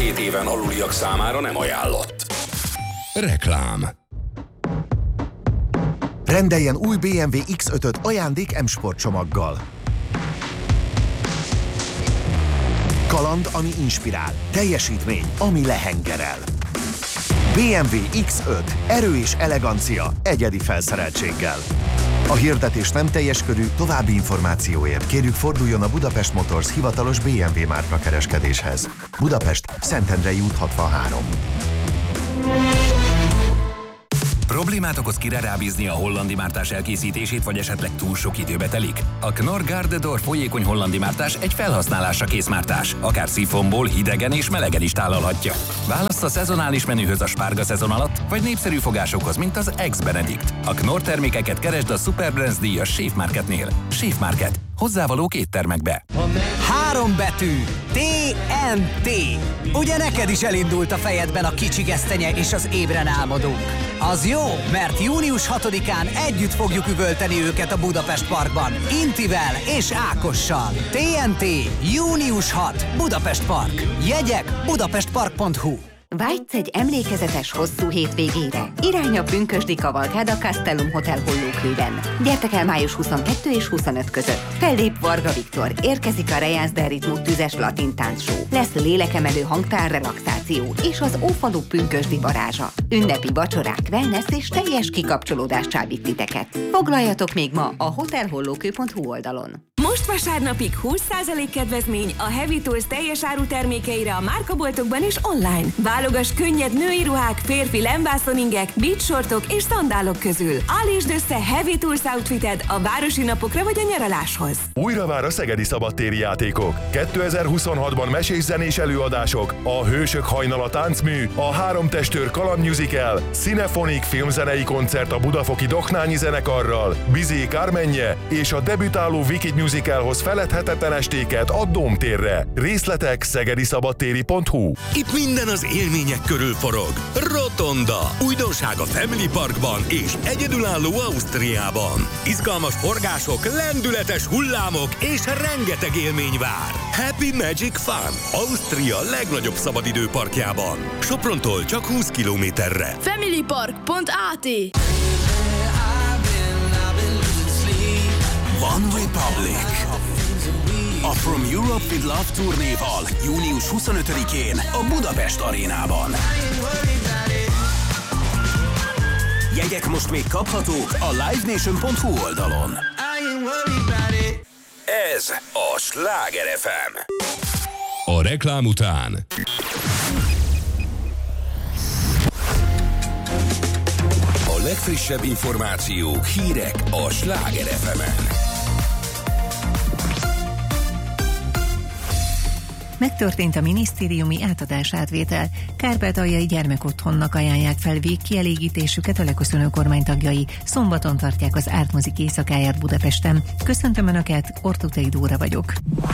17 éven aluliak számára nem ajánlott. Reklám. Rendeljen új BMW X5-öt ajándék M-Sport csomaggal. Kaland, ami inspirál. Teljesítmény, ami lehengerel. BMW X5. Erő és elegancia egyedi felszereltséggel. A hirdetés nem teljes körű, további információért kérjük forduljon a Budapest Motors hivatalos BMW márka kereskedéshez. Budapest, Szentendrei út 63. Problémát okoz kire rábízni a hollandi mártás elkészítését, vagy esetleg túl sok időbe telik? A Knorr Garde d'Or folyékony hollandi mártás egy felhasználásra kész mártás. Akár szifonból, hidegen és melegen is tálalhatja. Választ a szezonális menühöz a spárga szezon alatt, vagy népszerű fogásokhoz, mint az Ex-Benedict. A Knorr termékeket keresd a Superbrands díjas Schaef Marketnél. Schaef Market. Hozzávalók éttermekbe. 3 betű. TNT. Ugye neked is elindult a fejedben a Kicsi Gesztenye és az Ébren álmodók? Az jó, mert június 6-án együtt fogjuk üvölteni őket a Budapest Parkban. Intivel és Ákossal. TNT. Június 6. Budapest Park. Jegyek budapestpark.hu. Vágysz egy emlékezetes hosszú hétvégére? Irány a pünkösdi kavalkád a Castellum Hotel Hollókőben. Gyertek el május 22 és 25 között. Fellép Varga Viktor, érkezik a Rejász del Ritmus tüzes latin show. Lesz lélekemelő hangtár relaxáció és az Ófalu pünkösdi varázsa. Ünnepi vacsorák, wellness és teljes kikapcsolódás csábít titeket. Foglaljatok még ma a hotelhollókő.hu oldalon. Most vasárnapig 20% kedvezmény a Heavy Tools teljes áru termékeire a márkaboltokban és online. Válogass könnyed női ruhák, férfi lemvászoningek, beachsortok és szandálok közül. Állítsd össze Heavy Tools outfited a városi napokra vagy a nyaraláshoz. Újra vár a szegedi szabadtéri játékok. 2026-ban mesés-zenés előadások, a Hősök hajnala táncmű, a Három testőr kalandmusical, Cinephonic filmzenei koncert a budafoki Doknányi zenekarral, Bizé Kármenje és a debütáló Wicked musicalhoz feledhetetlen estéket a Dómtérre. Részletek szegediszabadtéri.hu. Itt minden az élmények körül forog. Rotonda. Újdonság a Family Parkban és egyedülálló Ausztriában. Izgalmas forgások, lendületes hullámok és rengeteg élmény vár. Happy Magic Fun. Ausztria legnagyobb szabadidőparkjában. Soprontól csak 20 kilométerre. Familypark.at. One Republic. A From Europe with Love turnéval június 25-én a Budapest Arénában. Jegyek most még kaphatók a livenation.hu oldalon. Ez a Sláger FM. A reklám után a legfrissebb információk, hírek a Sláger FM-en. Megtörtént a minisztériumi átadásátvétel. Kárpátaljai gyermekotthonnak ajánlják fel végkielégítésüket a leköszönő kormány tagjai. Szombaton tartják az Art Music éjszakáját Budapesten. Köszöntöm Önöket, Ortutei Dóra vagyok.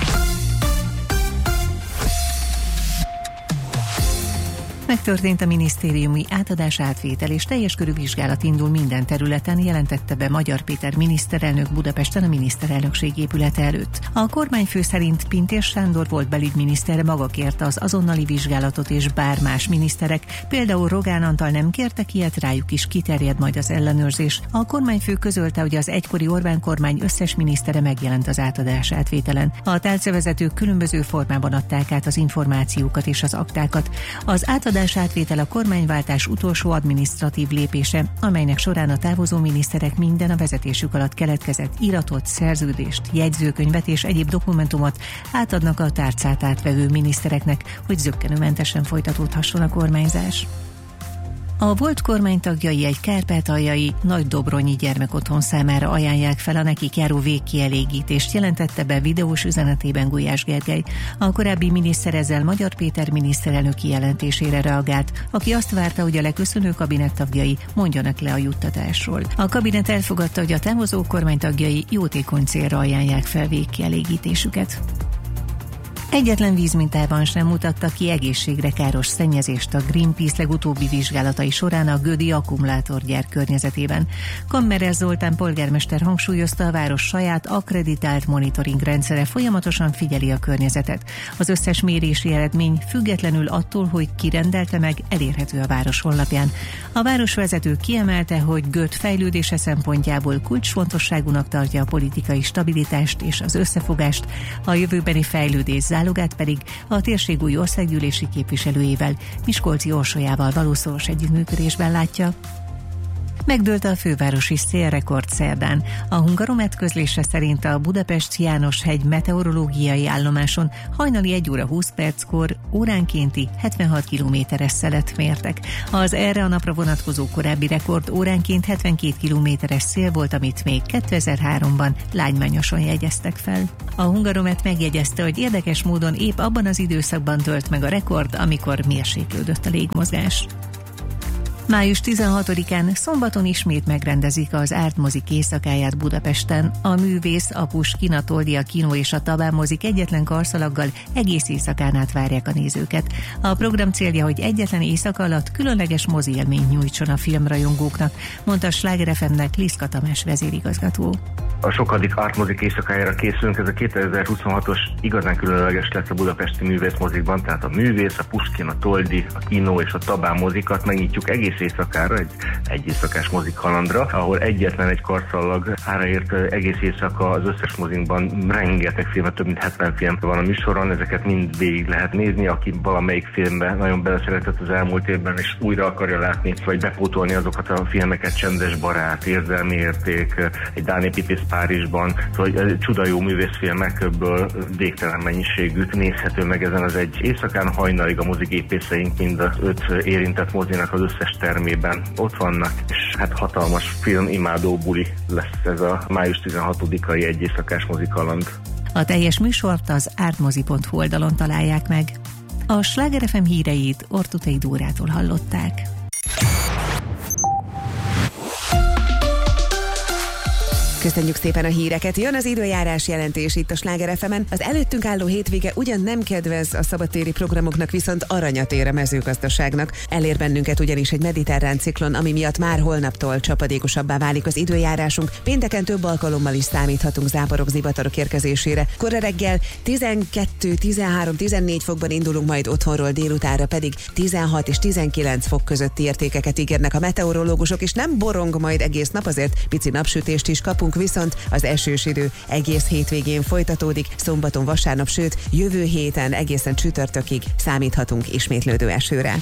Megtörtént a minisztériumi átadás-átvétel és teljes körű vizsgálat indul minden területen, jelentette be Magyar Péter miniszterelnök Budapesten a miniszterelnökség épülete előtt. A kormányfő szerint Pintér Sándor volt belügyminiszter maga kérte az azonnali vizsgálatot, és bár más miniszterek, például Rogán Antal nem kértek ilyet, rájuk is kiterjed majd az ellenőrzés. A kormányfő közölte, hogy az egykori Orbán kormány összes minisztere megjelent az átadás-átvételen. A tárcavezetők különböző formában adták át az információkat és az aktákat. Az átadás-átvétel a kormányváltás utolsó adminisztratív lépése, amelynek során a távozó miniszterek minden a vezetésük alatt keletkezett iratot, szerződést, jegyzőkönyvet és egyéb dokumentumot átadnak a tárcát átvevő minisztereknek, hogy zökkenőmentesen folytatódhasson a kormányzás. A volt kormány tagjai egy kárpátaljai Nagydobronyi gyermekotthon számára ajánlják fel a nekik járó végkielégítést, jelentette be videós üzenetében Gulyás Gergely. A korábbi miniszter ezzel Magyar Péter miniszterelnök kijelentésére reagált, aki azt várta, hogy a leköszönő kabinet tagjai mondjanak le a juttatásról. A kabinet elfogadta, hogy a távozó kormány tagjai jótékony célra ajánlják fel végkielégítésüket. Egyetlen vízmintában sem mutatta ki egészségre káros szennyezést a Greenpeace legutóbbi vizsgálatai során a gödi akkumulátorgyár környezetében. Kammerer Zoltán polgármester hangsúlyozta, a város saját akkreditált monitoring rendszere folyamatosan figyeli a környezetet. Az összes mérési eredmény függetlenül attól, hogy ki rendelte meg, elérhető a város honlapján. A városvezető kiemelte, hogy Göd fejlődése szempontjából kulcsfontosságúnak tartja a politikai stabilitást és az összefogást, a jövőbeni fejlődés zálogát pedig a térség új országgyűlési képviselőjével, Miskolci Orsolyával való szoros együttműködésben látja. Megdőlt a fővárosi szélrekord szerdán. A Hungaromet közlése szerint a Budapest János-hegy meteorológiai állomáson hajnali 1 óra 20 perckor óránkénti 76 kilométeres szelet mértek. Az erre a napra vonatkozó korábbi rekord óránként 72 kilométeres szél volt, amit még 2003-ban lágymányosan jegyeztek fel. A Hungaromet megjegyezte, hogy érdekes módon épp abban az időszakban tölt meg a rekord, amikor mérséklődött a légmozgás. Május 16-án szombaton ismét megrendezik az Árt mozik éjszakáját Budapesten. A művész, a Puskin, a Toldi, a Kino és a Tabán mozik egyetlen karszalaggal egész éjszakán át várják a nézőket. A program célja, hogy egyetlen éjszaka alatt különleges mozi élményt nyújtson a filmrajongóknak, mondta a Sláger FM-nek Liszka Tamás vezérigazgató. A sokadik Árt mozik éjszakájára készülünk, ez a 2026-os igazán különleges lesz a budapesti művészmozikban, tehát a művész, a Puskin, a Toldi, a Kino és a Tabán mozikat megnyitjuk egész éjszakára, egy éjszakás mozik kalandra, ahol egyetlen egy karszallag áraért egész éjszaka az összes mozinkban rengeteg filmet, több mint 70 film van a műsoron, ezeket mind végig lehet nézni, aki valamelyik filmbe nagyon beleszeretett az elmúlt évben, és újra akarja látni, vagy bepótolni azokat a filmeket, Csendes barát, Érzelmi érték, egy Dániel Pipész Párizsban, szóval csuda jó művészfilmekből végtelen mennyiségű nézhető meg ezen az egy éjszakán. Hajnalig a mozigépészeink mind az 5 érintett mozinak az összes termében ott vannak, és hát hatalmas filmimádó buli lesz ez a május 16-ai egy éjszakás mozikaland. A teljes műsort az artmozi.hu oldalon találják meg. A Sláger FM híreit Ortutei Dórától hallották. Köszönjük szépen a híreket. Jön az időjárás jelentés itt a Sláger FM-en. Az előttünk álló hétvége ugyan nem kedvez a szabadtéri programoknak, viszont aranyat ér a mezőgazdaságnak. Elér bennünket ugyanis egy mediterrán ciklon, ami miatt már holnaptól csapadékosabbá válik az időjárásunk. Pénteken több alkalommal is számíthatunk záporok, zivatarok érkezésére. Kora reggel 12, 13, 14 fokban indulunk, majd otthonról délutánra pedig 16 és 19 fok közötti értékeket ígérnek a meteorológusok, és nem borong majd egész nap, azért pici napsütést is kapunk, viszont az esős idő egész hétvégén folytatódik, szombaton, vasárnap, sőt jövő héten egészen csütörtökig számíthatunk ismétlődő esőre.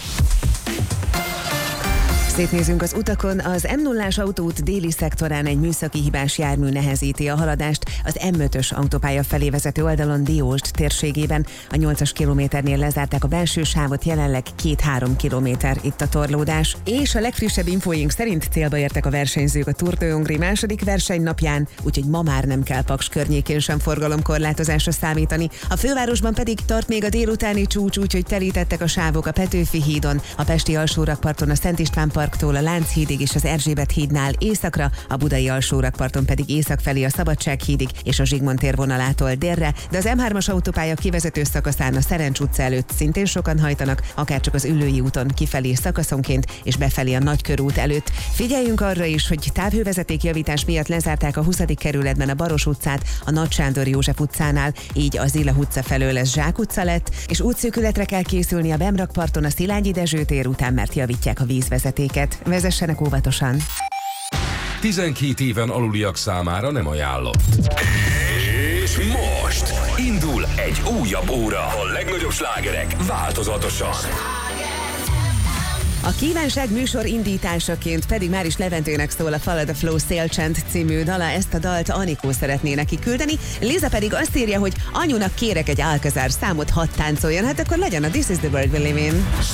Szétnézünk az utakon, az M0-ás autóút déli szektorán egy műszaki hibás jármű nehezíti a haladást az M5-ös autópálya felé vezető oldalon Diósd térségében. A 8-as kilométernél lezárták a belső sávot, jelenleg 2-3 kilométer itt a torlódás. És a legfrissebb infóink szerint célba értek a versenyzők a Tour de Hongrie második versenynapján, úgyhogy ma már nem kell Paks környékén sem forgalomkorlátozásra számítani. A fővárosban pedig tart még a délutáni csúcs, úgyhogy telítettek a sávok a Petőfi hídon, a pesti alsórakparton a Szent István Parktól a Lánchídig és az Erzsébet hídnál északra, a budai alsórakparton pedig észak felé a Szabadsághídig és a Zsigmond tér vonalától délre, de az M3-as autópálya kivezető szakaszán a Szerencs utca előtt szintén sokan hajtanak, akárcsak az Üllői úton kifelé szakaszonként és befelé a Nagykörút előtt. Figyeljünk arra is, hogy távhővezetékjavítás miatt lezárták a 20. kerületben a Baros utcát, a Nagy Sándor József utcánál, így a Zilla utca felől ez Zsák utca lett, és útszűkületre kell készülni a Bemrakparton a Szilágyi Dezső tér után, mert javítják a vízvezetéket. Vezessenek óvatosan! 12 éven aluliak számára nem ajánlott. És most indul egy újabb óra. A legnagyobb slágerek változatosan. A kívánság műsor indításaként pedig már is Leventének szól a Follow the Flow Szélcsend című dala, ezt a dalt Anikó szeretné neki küldeni. Liza pedig azt írja, hogy anyunak kérek egy Alcazar számot, hadd táncoljon, hát akkor legyen a This is the World We Live In.